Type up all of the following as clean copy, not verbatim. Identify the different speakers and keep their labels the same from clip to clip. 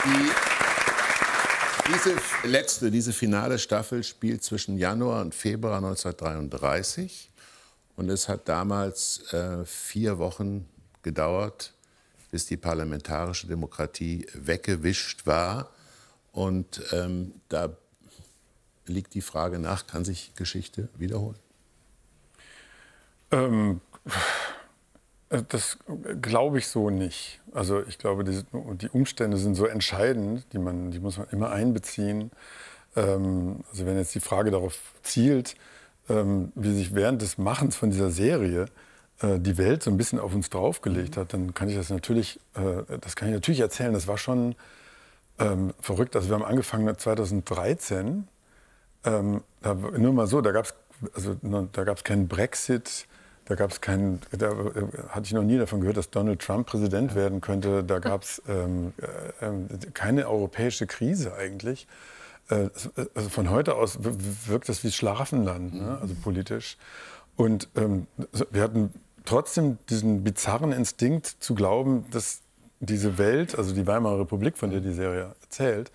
Speaker 1: Diese finale Staffel spielt zwischen Januar und Februar 1933. Und es hat damals 4 Wochen gedauert, bis die parlamentarische Demokratie weggewischt war. Und da liegt die Frage nach, kann sich Geschichte wiederholen?
Speaker 2: Das glaube ich so nicht. Also ich glaube, die Umstände sind so entscheidend, die muss man immer einbeziehen. Also wenn jetzt die Frage darauf zielt, wie sich während des Machens von dieser Serie die Welt so ein bisschen auf uns draufgelegt hat, dann kann ich das natürlich erzählen. Das war schon verrückt. Also wir haben angefangen 2013. Nur mal so, da gab es keinen Brexit. Da hatte ich noch nie davon gehört, dass Donald Trump Präsident werden könnte. Da gab es keine europäische Krise eigentlich. Also von heute aus wirkt das wie Schlaraffenland, ne? Also politisch. Und wir hatten trotzdem diesen bizarren Instinkt zu glauben, dass diese Welt, also die Weimarer Republik, von der die Serie erzählt,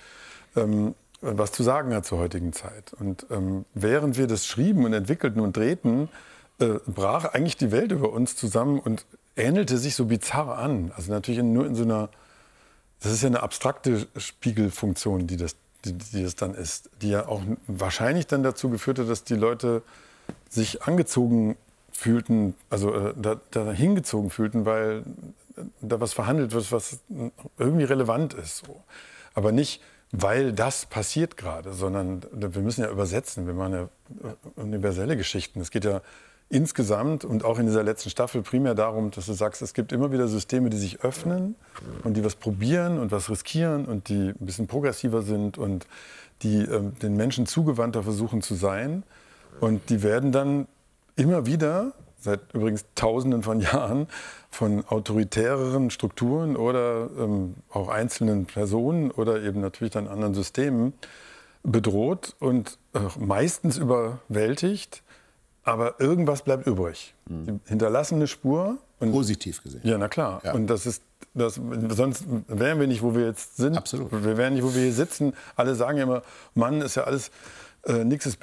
Speaker 2: was zu sagen hat zur heutigen Zeit. Und während wir das schrieben und entwickelten und drehten, brach eigentlich die Welt über uns zusammen und ähnelte sich so bizarr an. Also natürlich nur in so einer, das ist ja eine abstrakte Spiegelfunktion, die das dann ist, die ja auch wahrscheinlich dann dazu geführt hat, dass die Leute sich angezogen fühlten, also da hingezogen fühlten, weil da was verhandelt wird, was irgendwie relevant ist. So. Aber nicht, weil das passiert gerade, sondern wir müssen ja übersetzen, wir machen ja universelle Geschichten. Es geht ja insgesamt und auch in dieser letzten Staffel primär darum, dass du sagst, es gibt immer wieder Systeme, die sich öffnen und die was probieren und was riskieren und die ein bisschen progressiver sind und die den Menschen zugewandter versuchen zu sein. Und die werden dann immer wieder, seit übrigens Tausenden von Jahren, von autoritäreren Strukturen oder auch einzelnen Personen oder eben natürlich dann anderen Systemen bedroht und meistens überwältigt. Aber irgendwas bleibt übrig. Sie hinterlassen eine Spur. Und
Speaker 1: Positiv gesehen.
Speaker 2: Ja, na klar.
Speaker 1: Ja.
Speaker 2: Und sonst wären wir nicht, wo wir jetzt sind.
Speaker 1: Absolut.
Speaker 2: Wir wären nicht, wo wir hier sitzen. Alle sagen ja immer, Mann, ist ja alles, nichts ist